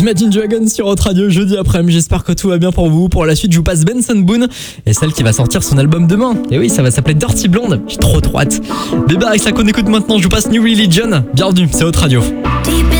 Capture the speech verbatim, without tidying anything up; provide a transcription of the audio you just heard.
Imagine Dragons sur Hot Radio jeudi après-midi, j'espère que tout va bien pour vous. Pour la suite, je vous passe Benson Boone et celle qui va sortir son album demain. Et oui, ça va s'appeler Dirty Blonde, j'ai trop trop hâte. Débat avec ça qu'on écoute maintenant, je vous passe New Religion. Bienvenue, c'est Hot Radio.